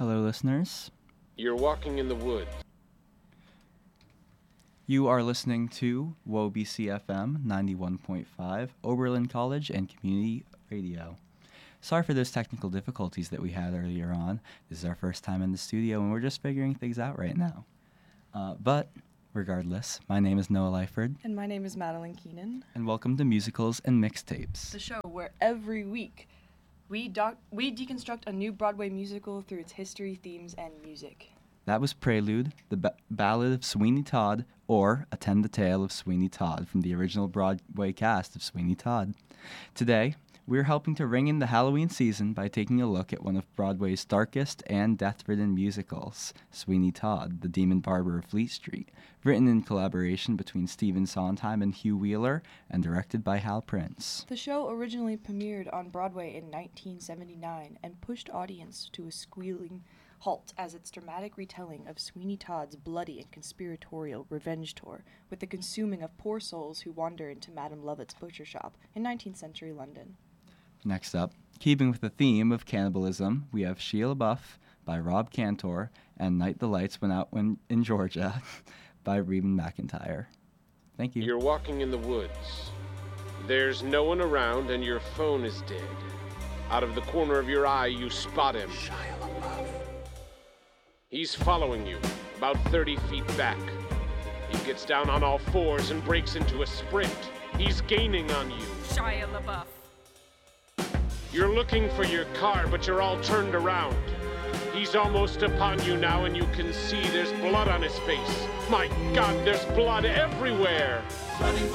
Hello, listeners. You're walking in the woods. You are listening to WOBC FM 91.5, Oberlin College and Community Radio. Sorry for those technical difficulties that we had earlier on. This is our first time in the studio, and we're just figuring things out right now. But regardless, my name is Noah Lyford. And my name is Madeline Keenan. And welcome to Musicals and Mixtapes. The show where every week we deconstruct a new Broadway musical through its history, themes, and music. That was Prelude, the Ballad of Sweeney Todd, or Attend the Tale of Sweeney Todd from the original Broadway cast of Sweeney Todd. Today, we're helping to ring in the Halloween season by taking a look at one of Broadway's darkest and death-ridden musicals, Sweeney Todd, the Demon Barber of Fleet Street, written in collaboration between Stephen Sondheim and Hugh Wheeler, and directed by Hal Prince. The show originally premiered on Broadway in 1979 and pushed audience to a squealing halt as its dramatic retelling of Sweeney Todd's bloody and conspiratorial revenge tour with the consuming of poor souls who wander into Madame Lovett's butcher shop in 19th century London. Next up, keeping with the theme of cannibalism, we have Sheila Buff by Rob Cantor and Night the Lights Went Out in Georgia by Reba McEntire. Thank you. You're walking in the woods. There's no one around and your phone is dead. Out of the corner of your eye, you spot him. Shia LaBeouf. He's following you, about 30 feet back. He gets down on all fours and breaks into a sprint. He's gaining on you. Shia LaBeouf. You're looking for your car, but you're all turned around. He's almost upon you now, and you can see there's blood on his face. My God, there's blood everywhere!